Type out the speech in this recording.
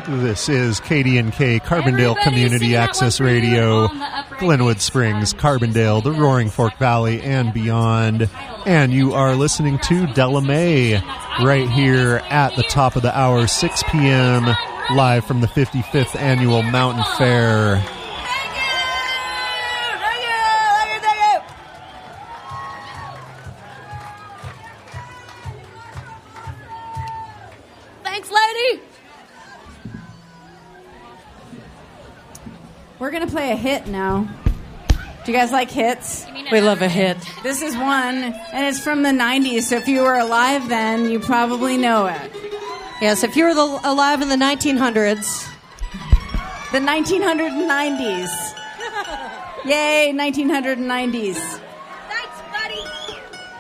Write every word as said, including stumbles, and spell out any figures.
This is K D N K, Carbondale Community Access Radio, Glenwood Springs, Carbondale, the Roaring Fork Valley, and beyond. And you are listening to Della May right here at the top of the hour, six p.m., live from the fifty-fifth Annual Mountain Fair. We're going to play a hit now. Do you guys like hits? We love a hit. This is one, and it's from the nineties, so if you were alive then, you probably know it. Yes, if you were the, alive in the nineteen hundreds. The nineteen nineties. Yay, nineteen nineties.